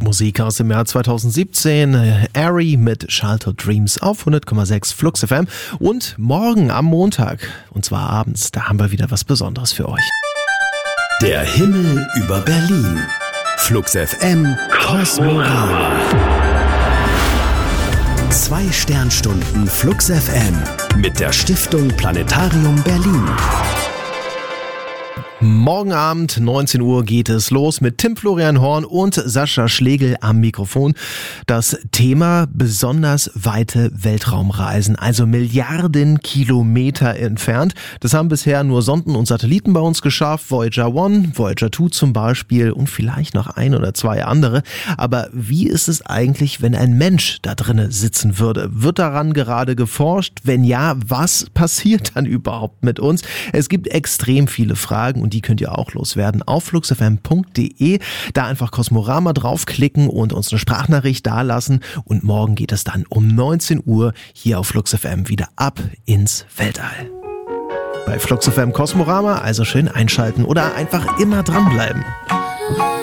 Musik aus dem Jahr 2017. Ari mit Childhood Dreams auf 100,6 Flux FM. Und morgen am Montag, und zwar abends, da haben wir wieder was Besonderes für euch. Der Himmel über Berlin. Flux FM Kosmorama. 2 Sternstunden Flux FM mit der Stiftung Planetarium Berlin. Morgen Abend, 19 Uhr, geht es los mit Tim Florian Horn und Sascha Schlegel am Mikrofon. Das Thema besonders weite Weltraumreisen, also Milliarden Kilometer entfernt. Das haben bisher nur Sonden und Satelliten bei uns geschafft, Voyager 1, Voyager 2 zum Beispiel und vielleicht noch 1 oder 2 andere. Aber wie ist es eigentlich, wenn ein Mensch da drinnen sitzen würde? Wird daran gerade geforscht? Wenn ja, was passiert dann überhaupt mit uns? Es gibt extrem viele Fragen und die könnt ihr auch loswerden auf fluxfm.de. Da einfach Kosmorama draufklicken und uns eine Sprachnachricht dalassen. Und morgen geht es dann um 19 Uhr hier auf Flux FM wieder ab ins Weltall. Bei Flux FM Kosmorama also schön einschalten oder einfach immer dranbleiben.